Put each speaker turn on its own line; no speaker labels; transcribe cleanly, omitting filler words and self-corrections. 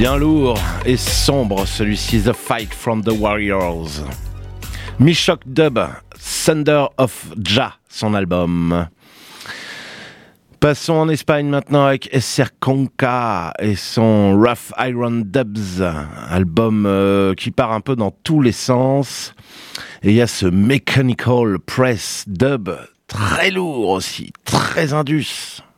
Bien lourd et sombre, celui-ci, The Fight from the Warriors. Mishok Dub, Thunder of Jah, son album. Passons en Espagne maintenant avec Esser Conca et son Rough Iron Dubs, album qui part un peu dans tous les sens. Et il y a ce Mechanical Press Dub, très lourd aussi, très indus.